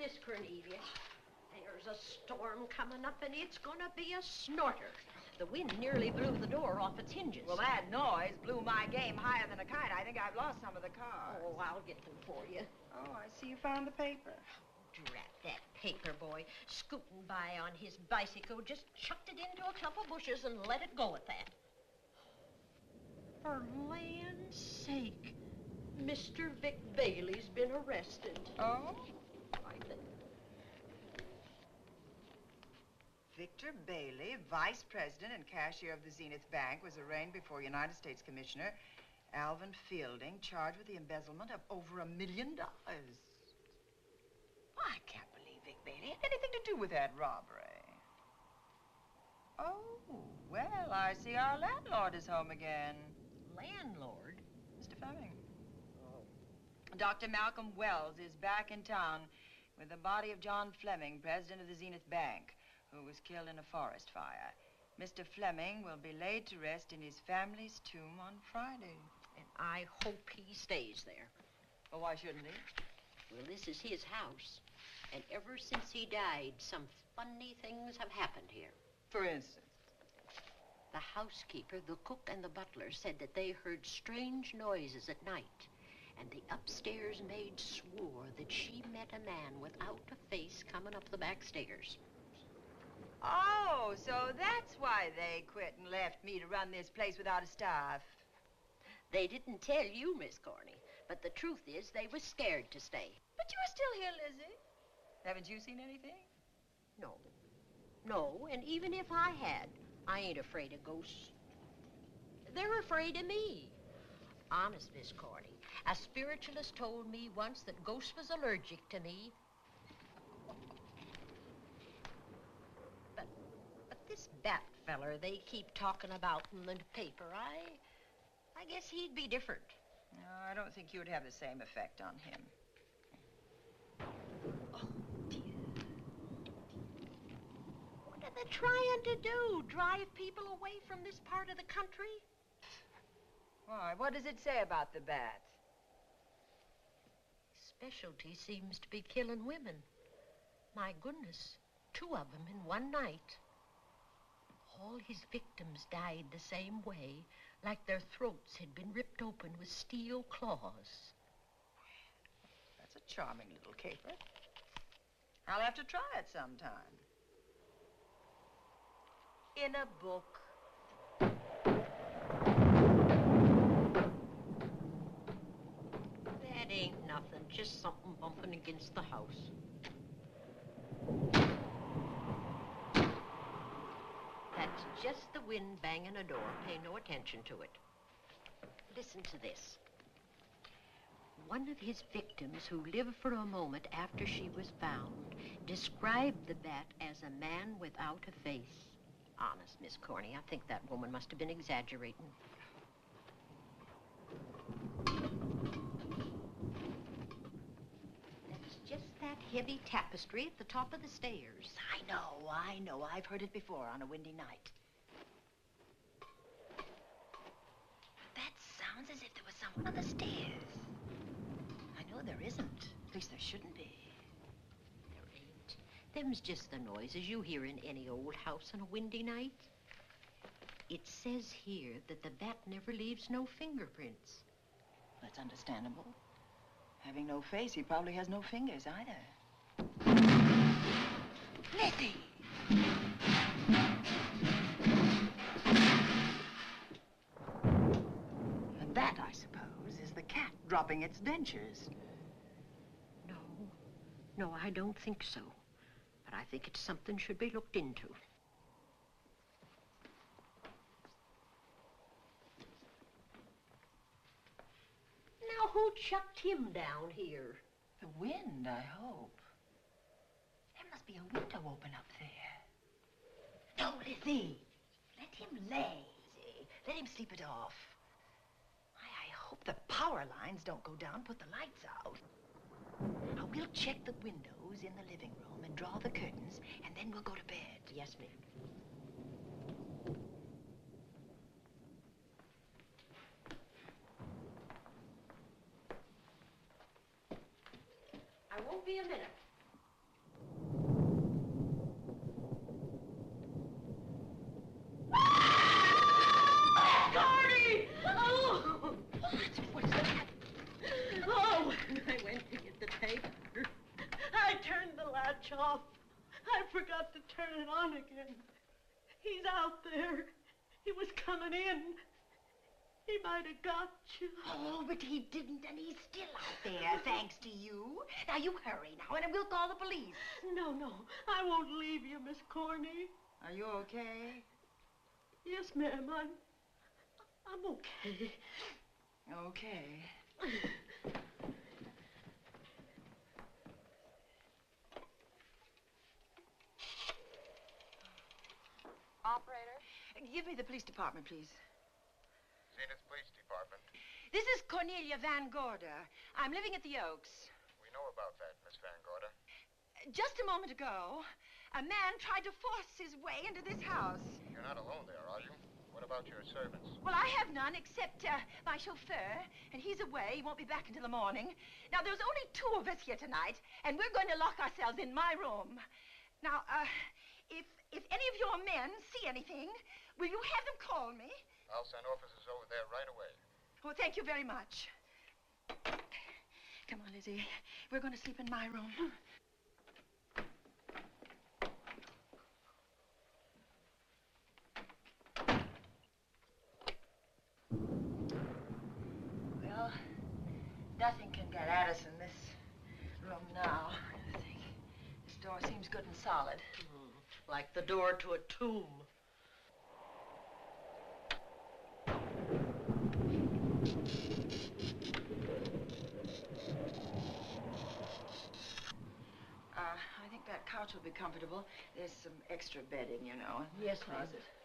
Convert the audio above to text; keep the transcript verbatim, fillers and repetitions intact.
Miss Cornelia. There's a storm coming up, and it's gonna be a snorter. The wind nearly blew the door off its hinges. Well, that noise blew my game higher than a kite. I think I've lost some of the cars. Oh, I'll get them for you. Oh, I see you found the paper. Drat that paper boy, scooting by on his bicycle, just chucked it into a clump of bushes and let it go at that. For land's sake, Mister Vic Bailey's been arrested. Oh? I think. Victor Bailey, vice president and cashier of the Zenith Bank, was arraigned before United States Commissioner Alvin Fielding, charged with the embezzlement of over a million dollars. I can't believe Vic Bailey had anything to do with that robbery. Oh, well, I see our landlord is home again. Landlord? Mister Fleming. Oh. Doctor Malcolm Wells is back in town with the body of John Fleming, president of the Zenith Bank, who was killed in a forest fire. Mister Fleming will be laid to rest in his family's tomb on Friday. And I hope he stays there. Well, why shouldn't he? Well, this is his house. And ever since he died, some funny things have happened here. For instance? The housekeeper, the cook, and the butler said that they heard strange noises at night. And the upstairs maid swore that she met a man without a face coming up the back stairs. Oh, so that's why they quit and left me to run this place without a staff. They didn't tell you, Miss Corney, but the truth is they were scared to stay. But you're still here, Lizzie. Haven't you seen anything? No. No, and even if I had, I ain't afraid of ghosts. They're afraid of me. Honest, Miss Corney, a spiritualist told me once that ghosts was allergic to me. But, but this Bat feller they keep talking about in the paper, I, I guess he'd be different. No, I don't think you'd have the same effect on him. Oh, dear. What are they trying to do? Drive people away from this part of the country? Why, what does it say about the bat? Specialty seems to be killing women. My goodness, two of them in one night. All his victims died the same way, like their throats had been ripped open with steel claws. That's a charming little caper. I'll have to try it sometime. In a book. That ain't nothing, just something bumping against the house. That's just the wind banging a door. Pay no attention to it. Listen to this. One of his victims who lived for a moment after she was found described the bat as a man without a face. Honest, Miss Corney, I think that woman must have been exaggerating. That's just that heavy tapestry at the top of the stairs. I know, I know. I've heard it before on a windy night. That sounds as if there was someone on the stairs. I know there isn't. At least there shouldn't be. There ain't. Them's just the noises you hear in any old house on a windy night. It says here that the bat never leaves no fingerprints. That's understandable. Having no face, he probably has no fingers either. Lizzie! And that, I suppose, is the cat dropping its dentures. No, no, I don't think so. But I think it's something should be looked into. Now, who chucked him down here? The wind, I hope. There must be a window open up there. No, Lizzie. Let him lay, Lizzie. Let him sleep it off. I, I hope the power lines don't go down, put the lights out. Now, we'll check the windows in the living room and draw the curtains, and then we'll go to bed. Yes, ma'am. I won't be a minute. off. I forgot to turn it on again. He's out there. He was coming in. He might have got you. Oh, but he didn't, and he's still out there, thanks to you. Now, you hurry now, and we'll call the police. No, no, I won't leave you, Miss Corney. Are you okay? Yes, ma'am, I'm... I'm okay. Okay. Operator? Give me the police department, please. Zenith Police Department. This is Cornelia Van Gorder. I'm living at the Oaks. We know about that, Miss Van Gorder. Just a moment ago, a man tried to force his way into this house. You're not alone there, are you? What about your servants? Well, I have none except uh, my chauffeur, and he's away. He won't be back until the morning. Now, there's only two of us here tonight, and we're going to lock ourselves in my room. Now, uh, if, if any of your men see anything, will you have them call me? I'll send officers over there right away. Well, thank you very much. Come on, Lizzie. We're going to sleep in my room. Well, nothing can get at us in this room now. I think this door seems good and solid. Mm, like the door to a tomb. Uh, I think that couch will be comfortable. There's some extra bedding, you know. Yes, closet. ma'am.